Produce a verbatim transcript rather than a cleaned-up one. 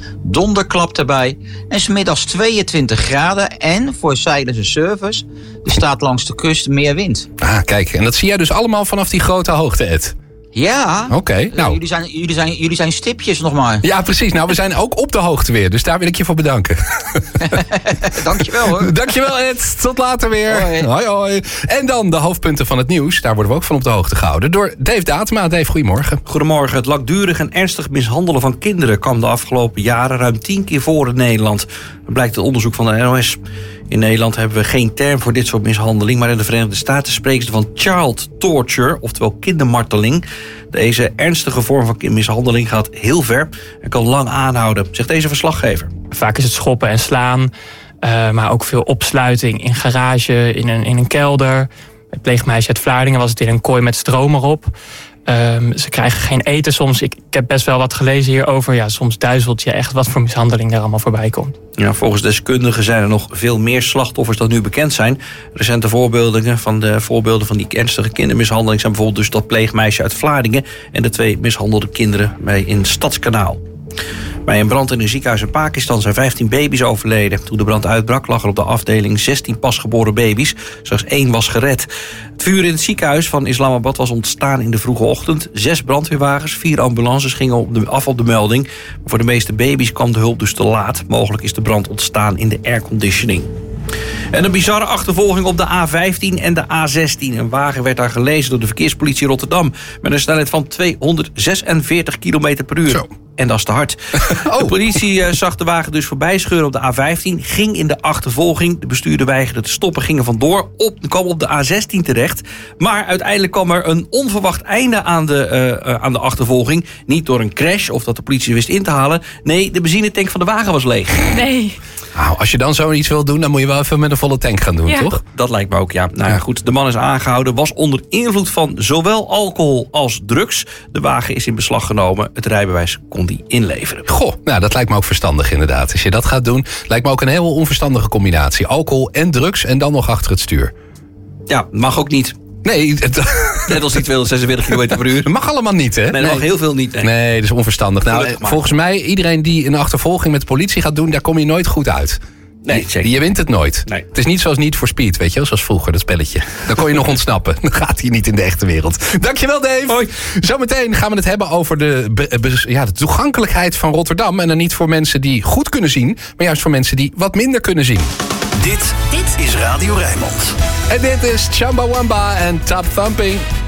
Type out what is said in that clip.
donderklap erbij. En 's middags tweeëntwintig graden. En voor zeilers en surfers, er staat langs de kust meer wind. Ah, kijk. En dat zie jij dus allemaal vanaf die grote hoogte, Ed. Ja, Oké, okay, nou. jullie, zijn, jullie, zijn, jullie zijn stipjes nog maar. Ja, precies. Nou, we zijn ook op de hoogte weer. Dus daar wil ik je voor bedanken. Dankjewel hoor. Dankjewel Ed. Tot later weer. Hoi. Hoi, hoi. En dan de hoofdpunten van het nieuws. Daar worden we ook van op de hoogte gehouden. Door Dave Datema. Dave, goedemorgen. Goedemorgen. Het langdurig en ernstig mishandelen van kinderen kwam de afgelopen jaren ruim tien keer voor in Nederland. Dat blijkt uit onderzoek van de N O S. In Nederland hebben we geen term voor dit soort mishandeling, maar in de Verenigde Staten spreken ze van child torture, oftewel kindermarteling. Deze ernstige vorm van mishandeling gaat heel ver en kan lang aanhouden, zegt deze verslaggever. Vaak is het schoppen en slaan, uh, maar ook veel opsluiting in garage, in een, in een kelder. Bij pleegmeisje uit Vlaardingen was het in een kooi met stroom erop. Um, ze krijgen geen eten soms. Ik, ik heb best wel wat gelezen hierover. Ja, soms duizelt je echt wat voor mishandeling daar allemaal voorbij komt. Ja, volgens deskundigen zijn er nog veel meer slachtoffers dan nu bekend zijn. Recente voorbeelden van de voorbeelden van die ernstige kindermishandeling zijn bijvoorbeeld dus dat pleegmeisje uit Vlaardingen en de twee mishandelde kinderen bij in Stadskanaal. Bij een brand in een ziekenhuis in Pakistan zijn vijftien baby's overleden. Toen de brand uitbrak lag er op de afdeling zestien pasgeboren baby's. Slechts één was gered. Het vuur in het ziekenhuis van Islamabad was ontstaan in de vroege ochtend. Zes brandweerwagens, vier ambulances gingen op de, af op de melding. Maar voor de meeste baby's kwam de hulp dus te laat. Mogelijk is de brand ontstaan in de airconditioning. En een bizarre achtervolging op de A vijftien en de A zestien. Een wagen werd daar gelezen door de verkeerspolitie Rotterdam met een snelheid van tweehonderdzesenveertig kilometer per uur. Zo. En dat is te hard. Oh. De politie uh, zag de wagen dus voorbij scheuren op de A vijftien. Ging in de achtervolging. De bestuurder weigerde te stoppen, gingen vandoor. Op, kwam op de A zestien terecht. Maar uiteindelijk kwam er een onverwacht einde aan de, uh, uh, aan de achtervolging. Niet door een crash of dat de politie wist in te halen. Nee, de benzinetank van de wagen was leeg. Nee. Nou, als je dan zoiets wil doen, dan moet je wel even met een volle tank gaan doen, ja. toch? Dat lijkt me ook, ja. Nou ja, goed, de man is aangehouden. Was onder invloed van zowel alcohol als drugs. De wagen is in beslag genomen. Het rijbewijs kon die inleveren. Goh, nou, dat lijkt me ook verstandig inderdaad. Als je dat gaat doen, lijkt me ook een heel onverstandige combinatie. Alcohol en drugs en dan nog achter het stuur. Ja, mag ook niet. Nee, het, net als die tweehonderdzesenveertig kilometer per uur. Dat mag allemaal niet, hè? Nee, dat nee. mag heel veel niet. Nee, nee dat is onverstandig. Nou, volgens mij, iedereen die een achtervolging met de politie gaat doen, daar kom je nooit goed uit. Nee, zeker. Je wint het nooit. Nee. Het is niet zoals Need for Speed, weet je wel, zoals vroeger, dat spelletje. Dan kon je nog ontsnappen. Dan gaat hij niet in de echte wereld. Dankjewel, Dave. Hoi. Zometeen gaan we het hebben over de, be, be, ja, de toegankelijkheid van Rotterdam. En dan niet voor mensen die goed kunnen zien, maar juist voor mensen die wat minder kunnen zien. Dit, dit is Radio Rijnmond. En dit is Chumbawamba en Top Thumping.